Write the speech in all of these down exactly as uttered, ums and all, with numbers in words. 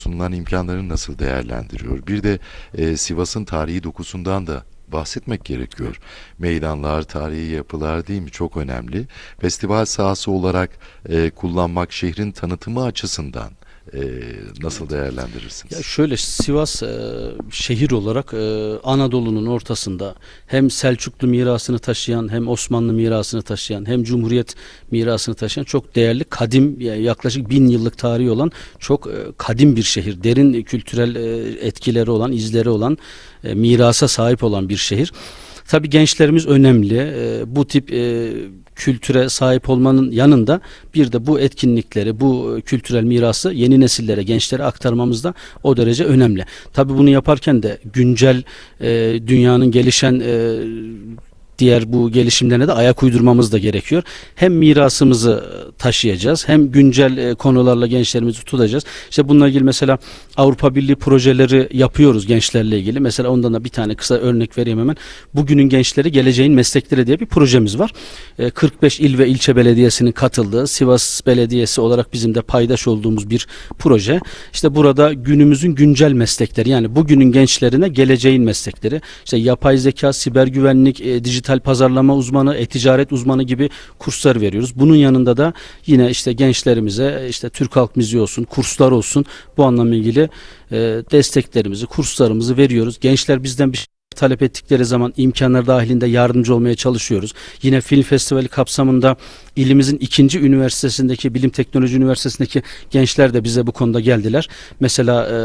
sunulan imkanları nasıl değerlendiriyor? Bir de e, Sivas'ın tarihi dokusundan da bahsetmek gerekiyor. Meydanlar, tarihi yapılar değil mi? Çok önemli. Festival sahası olarak e, kullanmak şehrin tanıtımı açısından e, nasıl Evet. Ya değerlendirirsiniz? şöyle Sivas e, şehir olarak e, Anadolu'nun ortasında hem Selçuklu mirasını taşıyan hem Osmanlı mirasını taşıyan hem Cumhuriyet mirasını taşıyan çok değerli kadim yani yaklaşık bin yıllık tarihi olan çok e, kadim bir şehir. Derin kültürel e, etkileri olan, izleri olan, e, mirasa sahip olan bir şehir. Tabii gençlerimiz önemli. E, bu tip e, kültüre sahip olmanın yanında bir de bu etkinlikleri, bu e, kültürel mirası yeni nesillere, gençlere aktarmamız da o derece önemli. Tabii bunu yaparken de güncel e, dünyanın gelişen e, diğer bu gelişimlerine de ayak uydurmamız da gerekiyor. Hem mirasımızı taşıyacağız, hem güncel e, konularla gençlerimizi tutacağız. İşte bununla ilgili mesela Avrupa Birliği projeleri yapıyoruz gençlerle ilgili. Mesela ondan da bir tane kısa örnek vereyim hemen. Bugünün gençleri geleceğin meslekleri diye bir projemiz var. E, kırk beş il ve ilçe belediyesinin katıldığı, Sivas Belediyesi olarak bizim de paydaş olduğumuz bir proje. İşte burada günümüzün güncel meslekleri, yani bugünün gençlerine geleceğin meslekleri, işte yapay zeka, siber güvenlik, e, dijital pazarlama uzmanı, e-ticaret uzmanı gibi kurslar veriyoruz. Bunun yanında da yine işte gençlerimize işte Türk Halk Müziği olsun, kurslar olsun, bu anlamla ilgili e, desteklerimizi, kurslarımızı veriyoruz. Gençler bizden bir şey talep ettikleri zaman imkanlar dahilinde yardımcı olmaya çalışıyoruz. Yine film festivali kapsamında ilimizin ikinci üniversitesindeki, Bilim Teknoloji Üniversitesi'ndeki gençler de bize bu konuda geldiler. Mesela e,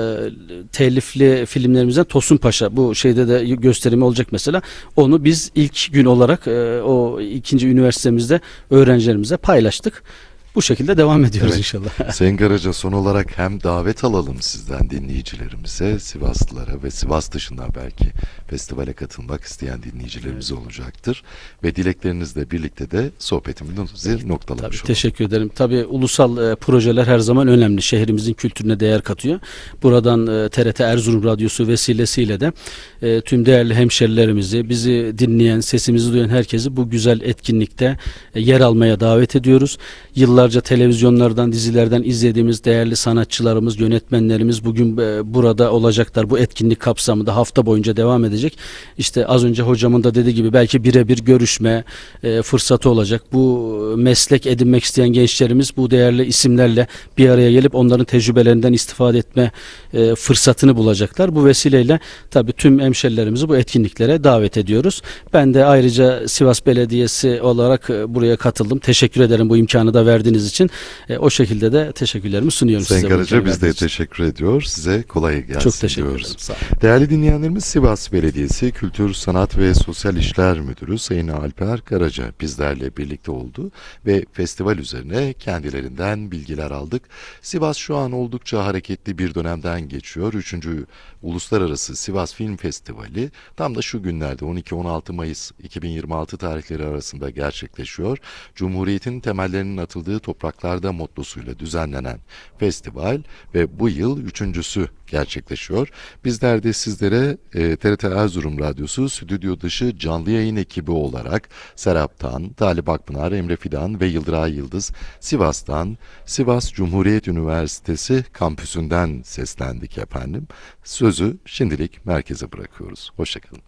telifli filmlerimizden Tosun Paşa, bu şeyde de gösterimi olacak mesela. Onu biz ilk gün olarak e, o ikinci üniversitemizde öğrencilerimize paylaştık. Bu şekilde devam ediyoruz Evet. inşallah. Sayın Karaca, son olarak hem davet alalım sizden dinleyicilerimize, Sivaslılara ve Sivas dışından belki festivale katılmak isteyen dinleyicilerimiz Evet. olacaktır. Ve dileklerinizle birlikte de sohbetimizi noktalamış Tabii olalım. teşekkür ederim. Tabii ulusal e, projeler her zaman önemli. Şehrimizin kültürüne değer katıyor. Buradan e, T R T Erzurum Radyosu vesilesiyle de e, tüm değerli hemşerilerimizi, bizi dinleyen, sesimizi duyan herkesi bu güzel etkinlikte e, yer almaya davet ediyoruz. Yıllarca televizyonlardan, dizilerden izlediğimiz değerli sanatçılarımız, yönetmenlerimiz bugün e, burada olacaklar. Bu etkinlik kapsamında hafta boyunca devam edecek. İşte az önce hocamın da dediği gibi belki birebir görüşme e, fırsatı olacak. Bu meslek edinmek isteyen gençlerimiz bu değerli isimlerle bir araya gelip onların tecrübelerinden istifade etme e, fırsatını bulacaklar. Bu vesileyle tabii tüm hemşerilerimizi bu etkinliklere davet ediyoruz. Ben de ayrıca Sivas Belediyesi olarak e, buraya katıldım. Teşekkür ederim bu imkanı da verdiğiniz için. E, o şekilde de teşekkürlerimi sunuyorum Sayın size. Bu Karaca, imkanı biz de verdiğiniz için. teşekkür ediyor. Size kolay gelsin Çok teşekkür diyoruz. ederim. Sağ olun. Değerli dinleyenlerimiz, Sivas Belediyesi Kültür, Sanat ve Sosyal İşler Müdürü Sayın Alper Karaca bizlerle birlikte oldu ve festival üzerine kendilerinden bilgiler aldık. Sivas şu an oldukça hareketli bir dönemden geçiyor. Üçüncü Uluslararası Sivas Film Festivali tam da şu günlerde on iki on altı Mayıs iki bin yirmi altı tarihleri arasında gerçekleşiyor. Cumhuriyetin temellerinin atıldığı topraklarda mottosuyla düzenlenen festival ve bu yıl üçüncüsü gerçekleşiyor. Bizler de sizlere e, T R T Erzurum Radyosu stüdyo dışı canlı yayın ekibi olarak Serap'tan, Talip Akpınar, Emre Fidan ve Yıldıray Yıldız Sivas'tan, Sivas Cumhuriyet Üniversitesi kampüsünden seslendik efendim. Sözü şimdilik merkeze bırakıyoruz. Hoşçakalın.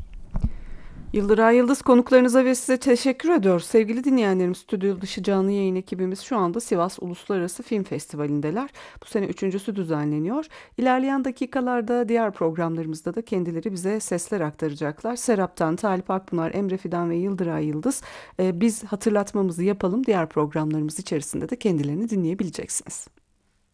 Yıldıray Yıldız, konuklarınıza ve size teşekkür ediyoruz. Sevgili dinleyenlerim, stüdyo dışı canlı yayın ekibimiz şu anda Sivas Uluslararası Film Festivali'ndeler. Bu sene üçüncüsü düzenleniyor. İlerleyen dakikalarda diğer programlarımızda da kendileri bize sesler aktaracaklar. Serap'tan Talip Akpınar, Emre Fidan ve Yıldıray Yıldız. Ee, biz hatırlatmamızı yapalım. Diğer programlarımız içerisinde de kendilerini dinleyebileceksiniz.